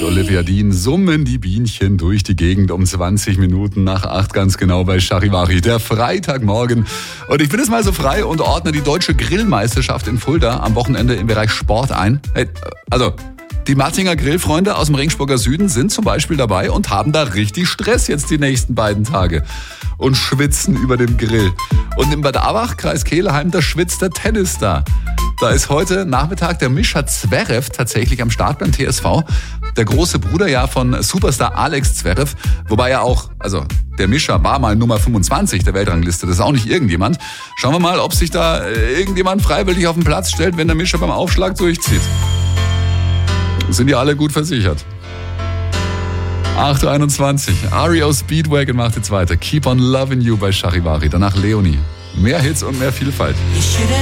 Olivia Dean summen die Bienchen durch die Gegend um 20 Minuten nach 8 ganz genau bei Charivari, der Freitagmorgen. Und ich bin jetzt mal so frei und ordne die deutsche Grillmeisterschaft in Fulda am Wochenende im Bereich Sport ein. Hey, also die Mattinger Grillfreunde aus dem Regensburger Süden sind zum Beispiel dabei und haben da richtig Stress jetzt die nächsten beiden Tage und schwitzen über dem Grill. Und in Bad Abbach, Kreis Kelheim, da schwitzt der Tennisstar. Da ist heute Nachmittag der Mischa Zverev tatsächlich am Start beim TSV. Der große Bruder ja von Superstar Alex Zverev. Wobei er auch, also der Mischa war mal Nummer 25 der Weltrangliste. Das ist auch nicht irgendjemand. Schauen wir mal, ob sich da irgendjemand freiwillig auf den Platz stellt, wenn der Mischa beim Aufschlag durchzieht. Sind ja alle gut versichert. 8.21 Uhr. REO Speedwagon macht jetzt weiter. Keep on Loving You bei Charivari. Danach Leonie. Mehr Hits und mehr Vielfalt.